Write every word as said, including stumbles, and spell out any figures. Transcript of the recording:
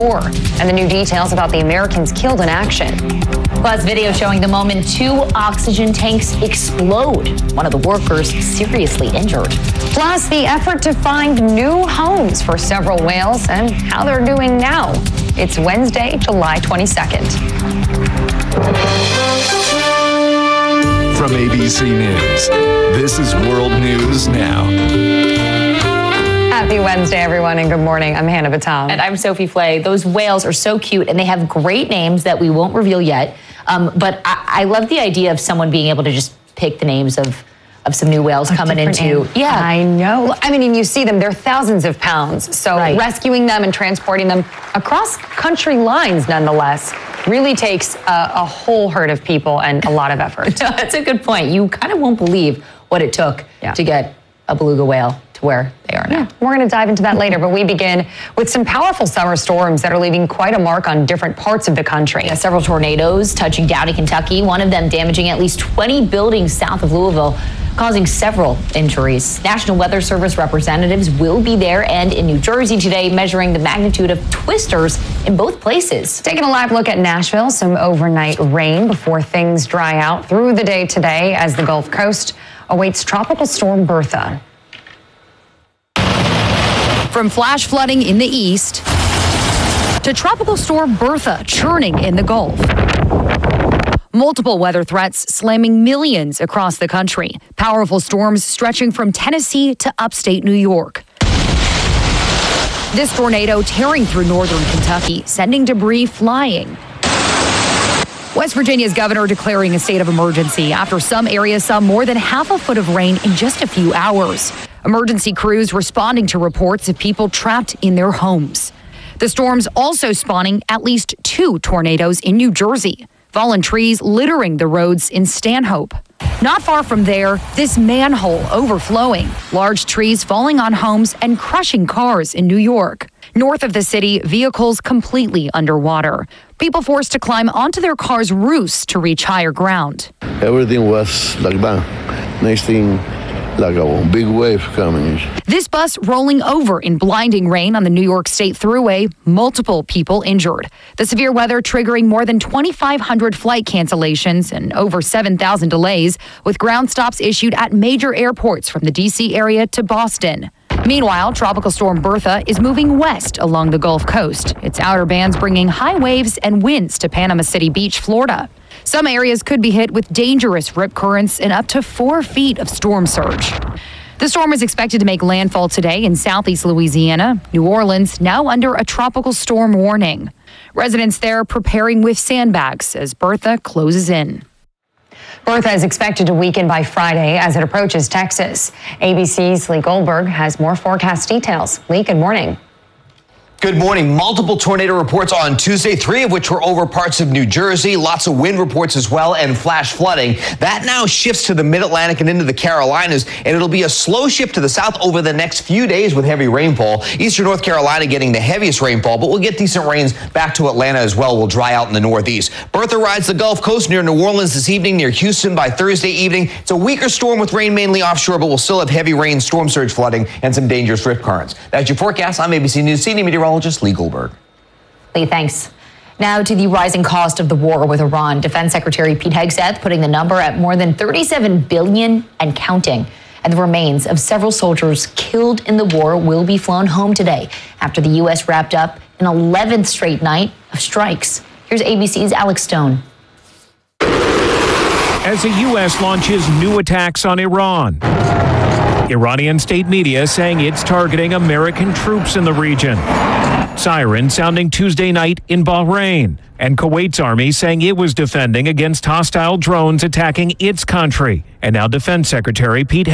And the new details about the Americans killed in action. Plus, video showing the moment two oxygen tanks explode. One of the workers seriously injured. Plus, the effort to find new homes for several whales and how they're doing now. It's Wednesday, July twenty-second. From A B C News, this is World News Now. Happy Wednesday, everyone, and good morning. I'm Hannah Batam. And I'm Sophie Flay. Those whales are so cute, and they have great names that we won't reveal yet. Um, but I, I love the idea of someone being able to just pick the names of, of some new whales Of coming into. names. Yeah, I know. I mean, and you see them, they're thousands of pounds. So Right. rescuing them and transporting them across country lines, nonetheless, really takes a, a whole herd of people and a lot of effort. That's a good point. You kind of won't believe what it took Yeah. to get a beluga whale to where they are now. Yeah, we're going to dive into that later, but we begin with some powerful summer storms that are leaving quite a mark on different parts of the country. Yeah, several tornadoes touching down in Kentucky, one of them damaging at least twenty buildings south of Louisville, causing several injuries. National Weather Service representatives will be there and in New Jersey today, measuring the magnitude of twisters in both places. Taking a live look at Nashville, some overnight rain before things dry out through the day today as the Gulf Coast awaits Tropical Storm Bertha. From flash flooding in the east to Tropical Storm Bertha churning in the Gulf. Multiple weather threats slamming millions across the country. Powerful storms stretching from Tennessee to upstate New York. This tornado tearing through northern Kentucky, sending debris flying. West Virginia's governor declaring a state of emergency after some areas saw more than half a foot of rain in just a few hours. Emergency crews responding to reports of people trapped in their homes. The storm's also spawning at least two tornadoes in New Jersey. Fallen trees littering the roads in Stanhope. Not far from there, this manhole overflowing. Large trees falling on homes and crushing cars in New York. North of the city, vehicles completely underwater. People forced to climb onto their cars' roofs to reach higher ground. Everything was like that. Next thing, like a big wave coming. This bus rolling over in blinding rain on the New York State Thruway, multiple people injured. The severe weather triggering more than twenty-five hundred flight cancellations and over seven thousand delays, with ground stops issued at major airports from the D C area to Boston. Meanwhile, Tropical Storm Bertha is moving west along the Gulf Coast. Its outer bands bringing high waves and winds to Panama City Beach, Florida. Some areas could be hit with dangerous rip currents and up to four feet of storm surge. The storm is expected to make landfall today in southeast Louisiana. New Orleans now under a tropical storm warning. Residents there preparing with sandbags as Bertha closes in. Bertha is expected to weaken by Friday as it approaches Texas. A B C's Lee Goldberg has more forecast details. Lee, good morning. Good morning. Multiple tornado reports on Tuesday, three of which were over parts of New Jersey. Lots of wind reports as well and flash flooding. That now shifts to the mid-Atlantic and into the Carolinas, and it'll be a slow shift to the south over the next few days with heavy rainfall. Eastern North Carolina getting the heaviest rainfall, but we'll get decent rains back to Atlanta as well. Will dry out in the northeast. Bertha rides the Gulf Coast near New Orleans this evening, near Houston by Thursday evening. It's a weaker storm with rain mainly offshore, but we'll still have heavy rain, storm surge flooding, and some dangerous rip currents. That's your forecast. I'm A B C News senior meteorologist Lee Goldberg. Lee, thanks. Now to the rising cost of the war with Iran. Defense Secretary Pete Hegseth putting the number at more than thirty-seven billion dollars and counting. And the remains of several soldiers killed in the war will be flown home today after the U S wrapped up an eleventh straight night of strikes. Here's A B C's Alex Stone. As the U S launches new attacks on Iran, Iranian state media saying it's targeting American troops in the region. Sirens sounding Tuesday night in Bahrain, and Kuwait's army saying it was defending against hostile drones attacking its country. And now Defense Secretary Pete